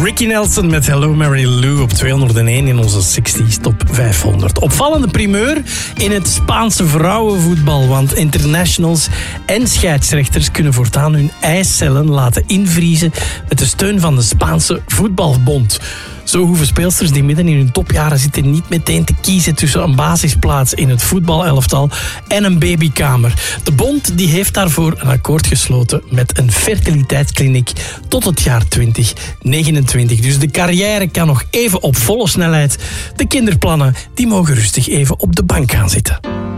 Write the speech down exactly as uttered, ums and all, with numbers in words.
Ricky Nelson met Hello Mary Lou op tweehonderdéén in onze zestig Top vijfhonderd. Opvallende primeur in het Spaanse vrouwenvoetbal, want internationals en scheidsrechters kunnen voortaan hun eicellen laten invriezen met de steun van de Spaanse voetbalbond. Zo hoeven speelsters die midden in hun topjaren zitten niet meteen te kiezen tussen een basisplaats in het voetbalelftal en een babykamer. De bond die heeft daarvoor een akkoord gesloten met een fertiliteitskliniek tot het jaar twintig negenentwintig. Dus de carrière kan nog even op volle snelheid. De kinderplannen die mogen rustig even op de bank gaan zitten.